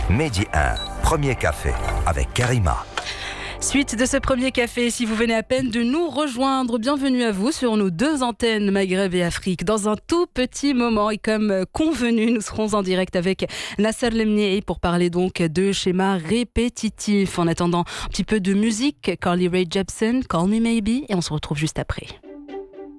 Mehdi 1, premier café avec Karima. Suite de ce premier café, si vous venez à peine de nous rejoindre, bienvenue à vous sur nos deux antennes Maghreb et Afrique. Dans un tout petit moment et comme convenu, nous serons en direct avec Nasser Lemniei pour parler donc de schémas répétitifs. En attendant, un petit peu de musique, Carly Rae Jepsen, Call Me Maybe, et on se retrouve juste après.